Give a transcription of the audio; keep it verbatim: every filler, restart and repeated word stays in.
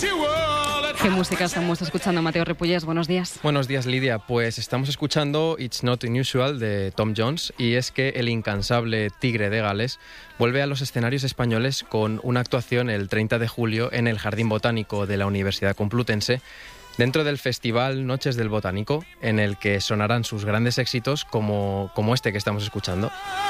¿Qué música estamos escuchando, Mateo Ripollés? Buenos días. Buenos días, Lidia. Pues estamos escuchando It's Not Unusual de Tom Jones, y es que el incansable Tigre de Gales vuelve a los escenarios españoles con una actuación el treinta de julio en el Jardín Botánico de la Universidad Complutense, dentro del festival Noches del Botánico, en el que sonarán sus grandes éxitos como, como este que estamos escuchando.